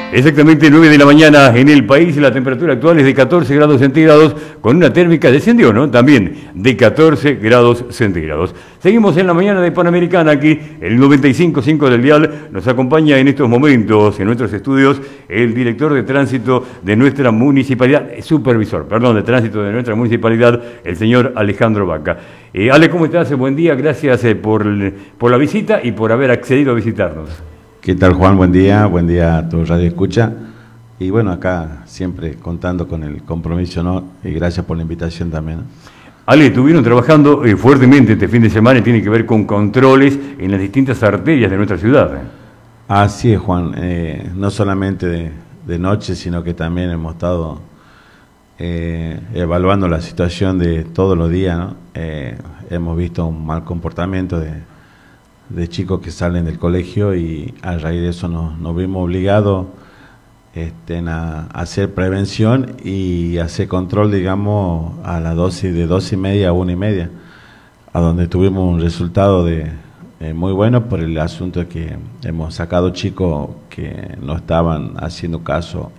Exactamente 9 de la mañana en el país, la temperatura actual es de 14 grados centígrados, con una térmica descendió, ¿no? También de 14 grados centígrados. Seguimos en la mañana de Panamericana aquí, el 95.5 del dial. Nos acompaña en estos momentos, en nuestros estudios, el director de tránsito de nuestra municipalidad, de tránsito de nuestra municipalidad, el señor Alejandro Vaca. Ale, ¿cómo estás? Buen día, gracias por la visita y por haber accedido a visitarnos. ¿Qué tal, Juan? Buen día a tu radio escucha. Y bueno, acá siempre contando con el compromiso, ¿no? Y gracias por la invitación también, ¿no? Ale, estuvieron trabajando fuertemente este fin de semana y tiene que ver con controles en las distintas arterias de nuestra ciudad. Así es, Juan. No solamente de noche, sino que también hemos estado evaluando la situación de todos los días, ¿no? Hemos visto un mal comportamiento de chicos que salen del colegio y a raíz de eso nos vimos obligados a hacer prevención y hacer control, digamos, a la dosis de 2:30 a 1:30, a donde tuvimos un resultado muy bueno por el asunto de que hemos sacado chicos que no estaban haciendo caso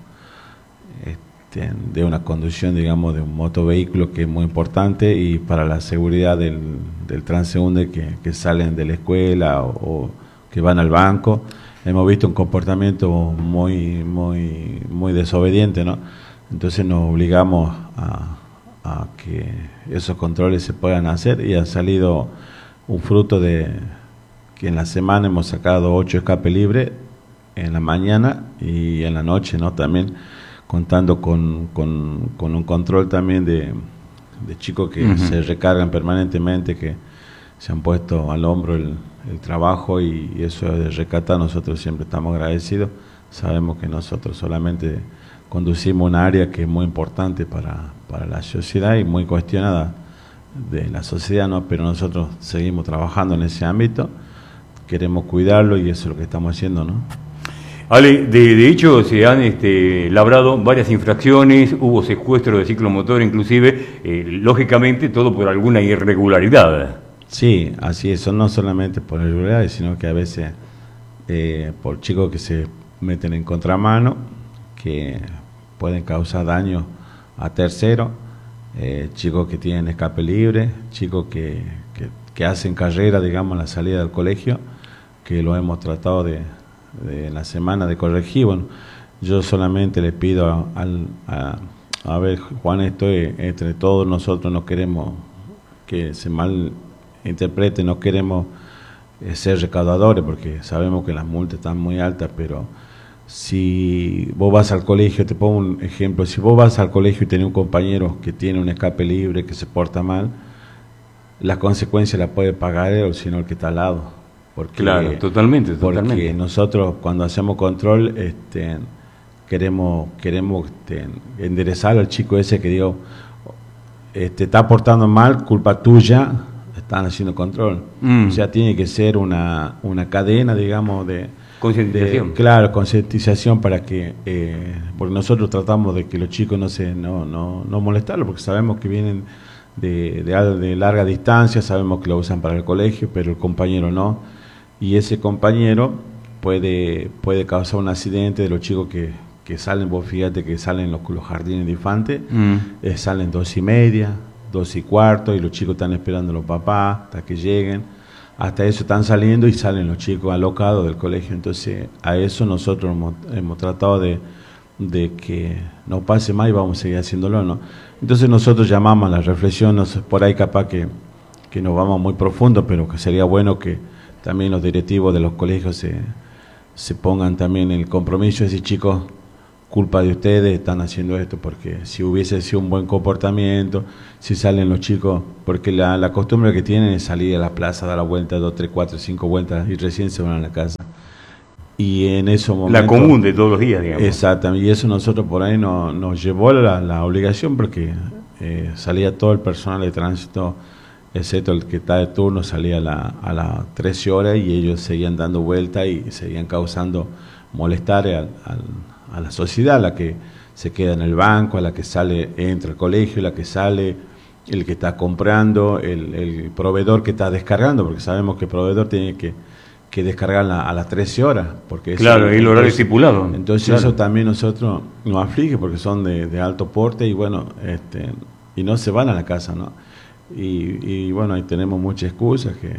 de una conducción, digamos, de un motovehículo, que es muy importante y para la seguridad del transeúnte que salen de la escuela o que van al banco. Hemos visto un comportamiento muy desobediente, ¿no? Entonces nos obligamos a que esos controles se puedan hacer y ha salido un fruto de que en la semana hemos sacado 8 escapes libres en la mañana y en la noche, ¿no? También contando con un control también de chicos que se recargan permanentemente, que se han puesto al hombro el trabajo, y eso de rescatar nosotros siempre estamos agradecidos. Sabemos que nosotros solamente conducimos un área que es muy importante para la sociedad y muy cuestionada de la sociedad, ¿no? Pero nosotros seguimos trabajando en ese ámbito, queremos cuidarlo y eso es lo que estamos haciendo, ¿no? Ale, de hecho se han labrado varias infracciones, hubo secuestro de ciclomotor inclusive, lógicamente todo por alguna irregularidad. Sí, así es, no solamente por irregularidades, sino que a veces por chicos que se meten en contramano, que pueden causar daño a terceros, chicos que tienen escape libre, chicos que hacen carrera, digamos, a la salida del colegio, que lo hemos tratado de la semana de corregir. Bueno, yo solamente le pido a ver, Juan, esto entre todos nosotros, no queremos que se mal interprete, no queremos ser recaudadores, porque sabemos que las multas están muy altas, pero si vos vas al colegio, te pongo un ejemplo, si vos vas al colegio y tenés un compañero que tiene un escape libre, que se porta mal, las consecuencias las puede pagar él, o sino el que está al lado. Porque, claro, totalmente. Porque nosotros cuando hacemos control queremos enderezar al chico ese que digo, está portando mal, culpa tuya, están haciendo control. O sea, tiene que ser una cadena, digamos, de concientización. Claro, concientización para que, porque nosotros tratamos de que los chicos no molestarlos, porque sabemos que vienen de larga distancia, sabemos que lo usan para el colegio, pero el compañero no. Y ese compañero puede causar un accidente de los chicos que salen. Vos fíjate que salen los jardines de infantes, salen 2:30, 2:15, y los chicos están esperando a los papás hasta que lleguen. Hasta eso están saliendo y salen los chicos alocados del colegio. Entonces a eso nosotros hemos tratado de que no pase más y vamos a seguir haciéndolo, ¿no? Entonces nosotros llamamos a la reflexión, por ahí capaz que nos vamos muy profundo, pero que sería bueno que también los directivos de los colegios se pongan también el compromiso de decir, chicos, culpa de ustedes, están haciendo esto, porque si hubiese sido un buen comportamiento, si salen los chicos, porque la costumbre que tienen es salir a la plaza, dar la vuelta, 2, 3, 4, 5 vueltas y recién se van a la casa. Y en esos momentos, la común de todos los días, digamos. Exactamente, y eso nosotros por ahí nos llevó la obligación, porque salía todo el personal de tránsito, excepto el que está de turno, salía a las 13 horas y ellos seguían dando vueltas y seguían causando molestar a la sociedad, a la que se queda en el banco, a la que sale, entra al colegio, a la que sale, el que está comprando, el proveedor que está descargando, porque sabemos que el proveedor tiene que que descargarla a las 13 horas. Porque claro, el horario estipulado. Entonces claro. eso también nosotros nos aflige porque son de alto porte y bueno, y no se van a la casa, ¿no? Y bueno, ahí tenemos muchas excusas que